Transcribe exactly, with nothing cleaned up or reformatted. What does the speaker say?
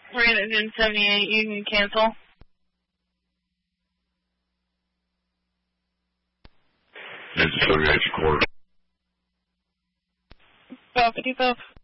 Ran engine seventy-eight, you can cancel. Engine seventy-eight, quarter. Five fifty-five.